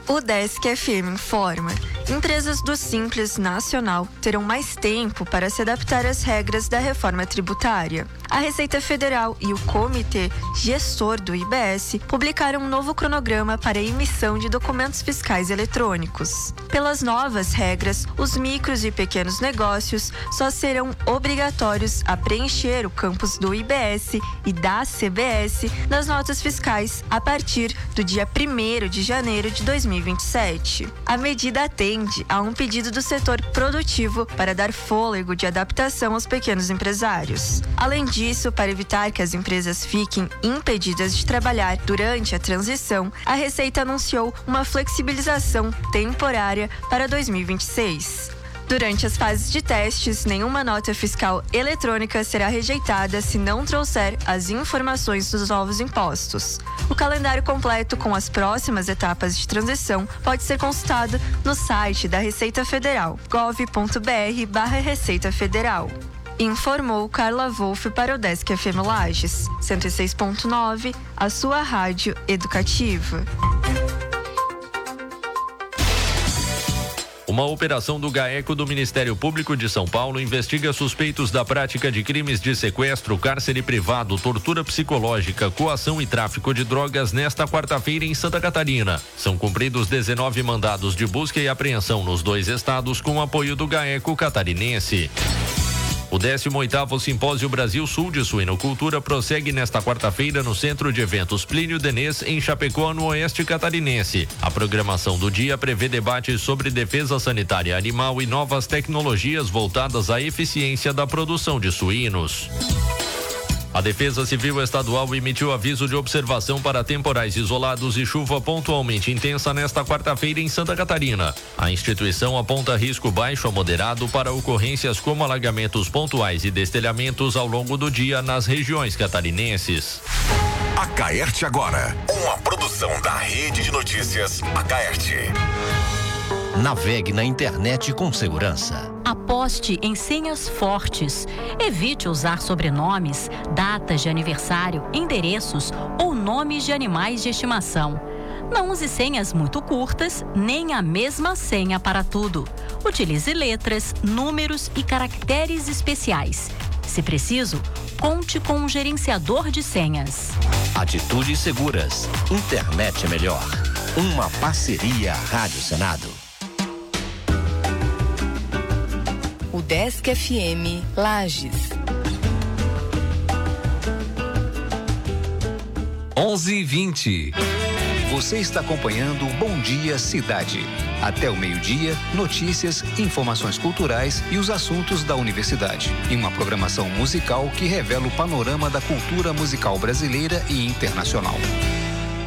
O Desk FM informa. Empresas do Simples Nacional terão mais tempo para se adaptar às regras da reforma tributária. A Receita Federal e o Comitê Gestor do IBS publicaram um novo cronograma para a emissão de documentos fiscais eletrônicos. Pelas novas regras, os micros e pequenos negócios só serão obrigatórios a preencher o campus do IBS e da CBS nas notas fiscais a partir do dia 1º de janeiro de 2027. A medida atende a um pedido do setor produtivo para dar fôlego de adaptação aos pequenos empresários. Além disso, para evitar que as empresas fiquem impedidas de trabalhar durante a transição, a Receita anunciou uma flexibilização temporária para 2026. Durante as fases de testes, nenhuma nota fiscal eletrônica será rejeitada se não trouxer as informações dos novos impostos. O calendário completo com as próximas etapas de transição pode ser consultado no site da Receita Federal, gov.br/Receita Federal. Informou Carla Wolff para o Desk FM Lages, 106.9, a sua rádio educativa. Uma operação do GAECO do Ministério Público de São Paulo investiga suspeitos da prática de crimes de sequestro, cárcere privado, tortura psicológica, coação e tráfico de drogas nesta quarta-feira em Santa Catarina. São cumpridos 19 mandados de busca e apreensão nos 2 estados com apoio do GAECO catarinense. O 18º Simpósio Brasil Sul de Suinocultura prossegue nesta quarta-feira no Centro de Eventos Plínio Denês, em Chapecó, no Oeste Catarinense. A programação do dia prevê debates sobre defesa sanitária animal e novas tecnologias voltadas à eficiência da produção de suínos. A Defesa Civil Estadual emitiu aviso de observação para temporais isolados e chuva pontualmente intensa nesta quarta-feira em Santa Catarina. A instituição aponta risco baixo a moderado para ocorrências como alagamentos pontuais e destelhamentos ao longo do dia nas regiões catarinenses. Acaerte agora, uma produção da Rede de Notícias Acaerte. Navegue na internet com segurança. Aposte em senhas fortes. Evite usar sobrenomes, datas de aniversário, endereços ou nomes de animais de estimação. Não use senhas muito curtas, nem a mesma senha para tudo. Utilize letras, números e caracteres especiais. Se preciso, conte com um gerenciador de senhas. Atitudes seguras. Internet é melhor. Uma parceria Rádio Senado. O Desk FM Lages. 11h20. Você está acompanhando o Bom Dia Cidade. Até o meio-dia, notícias, informações culturais e os assuntos da universidade. E uma programação musical que revela o panorama da cultura musical brasileira e internacional.